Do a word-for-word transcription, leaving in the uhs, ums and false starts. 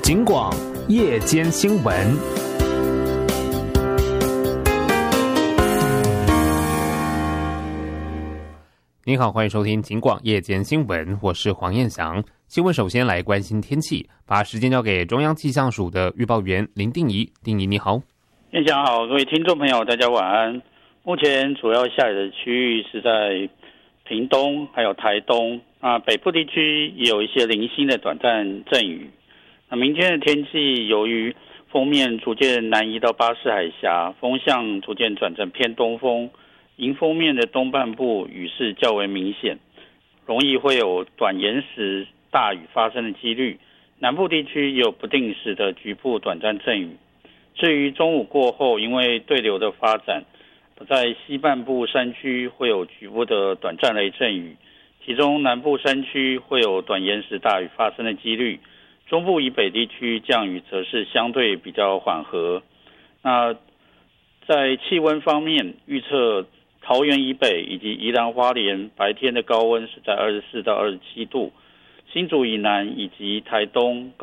警广夜间新闻。您好，欢迎收听警广夜间新闻，我是黄彦翔。新闻首先来关心天气，把时间交给中央气象署的预报员林定仪。定仪你好。 彦翔好，各位听众朋友大家晚安。目前主要下雨的区域是在屏东还有台东，那北部地区也有一些零星的短暂阵雨。那明天的天气由于锋面逐渐南移到巴士海峡，风向逐渐转成偏东风，迎风面的东半部雨势较为明显，容易会有短延时大雨发生的几率。南部地区也有不定时的局部短暂阵雨。至于中午过后，因为对流的发展，在西半部山区会有局部的短暂雷阵雨，其中南部山区会有短延时大雨发生的几率。中部以北地区降雨则是相对比较缓和。那在气温方面，预测桃园以北以及宜兰花莲白天的高温是在二十四到二十七度，新竹以南以及台东